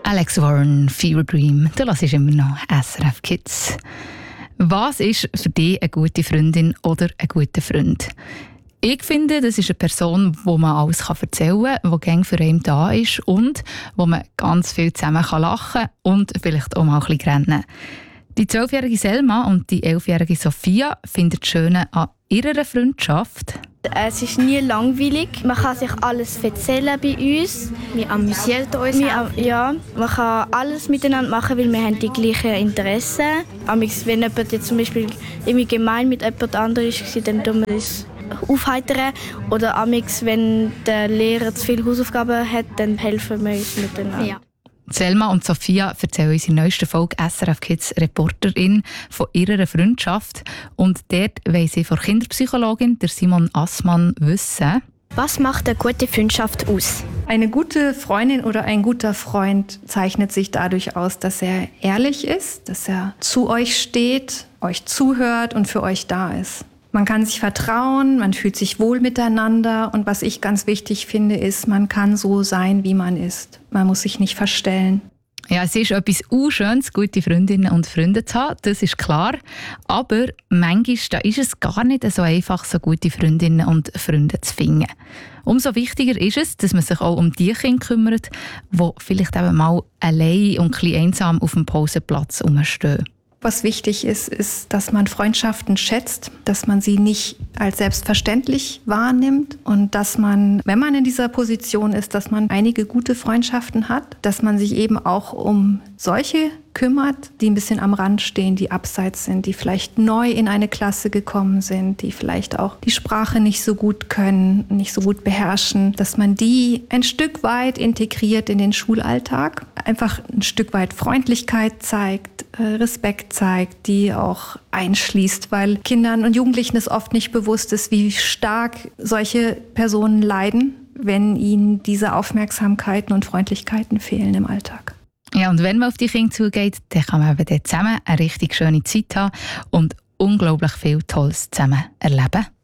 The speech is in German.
Alex Warren, Fever Dream. Du hörst immer noch SRF Kids. Was ist für dich eine gute Freundin oder ein guter Freund? Ich finde, das ist eine Person, wo man alles erzählen kann, die gerne für einen da ist und wo man ganz viel zusammen lachen kann und vielleicht auch mal ein bisschen rennen. Die 12-jährige Selma und die 11-jährige Sophia finden das Schöne an ihrer Freundschaft. Es ist nie langweilig. Man kann sich alles erzählen bei uns. Wir amüsieren uns. Man kann alles miteinander machen, weil wir haben die gleichen Interessen. Wenn jemand jetzt zum Beispiel irgendwie gemein mit jemand anderem war, dann tun wir uns aufheitern. Oder wenn der Lehrer zu viele Hausaufgaben hat, dann helfen wir uns miteinander. Ja. Selma und Sophia erzählen uns in der neuesten Folge SRF Kids Reporterin von ihrer Freundschaft. Und dort wollen sie von Kinderpsychologin der Simon Assmann wissen: Was macht eine gute Freundschaft aus? Eine gute Freundin oder ein guter Freund zeichnet sich dadurch aus, dass er ehrlich ist, dass er zu euch steht, euch zuhört und für euch da ist. Man kann sich vertrauen, man fühlt sich wohl miteinander und was ich ganz wichtig finde, ist, man kann so sein, wie man ist. Man muss sich nicht verstellen. Ja, es ist etwas Schönes, gute Freundinnen und Freunde zu haben, das ist klar. Aber manchmal da ist es gar nicht so einfach, so gute Freundinnen und Freunde zu finden. Umso wichtiger ist es, dass man sich auch um die Kinder kümmert, die vielleicht eben mal allein und ein bisschen einsam auf dem Pausenplatz rumstehen. Was wichtig ist, ist, dass man Freundschaften schätzt, dass man sie nicht als selbstverständlich wahrnimmt und dass man, wenn man in dieser Position ist, dass man einige gute Freundschaften hat, dass man sich eben auch um solche kümmert, die ein bisschen am Rand stehen, die abseits sind, die vielleicht neu in eine Klasse gekommen sind, die vielleicht auch die Sprache nicht so gut können, nicht so gut beherrschen, dass man die ein Stück weit integriert in den Schulalltag, einfach ein Stück weit Freundlichkeit zeigt, Respekt zeigt, die auch einschließt, weil Kindern und Jugendlichen es oft nicht bewusst ist, wie stark solche Personen leiden, wenn ihnen diese Aufmerksamkeiten und Freundlichkeiten fehlen im Alltag. Ja, und wenn man auf die Kinder zugeht, dann kann man eben dort zusammen eine richtig schöne Zeit haben und unglaublich viel Tolles zusammen erleben.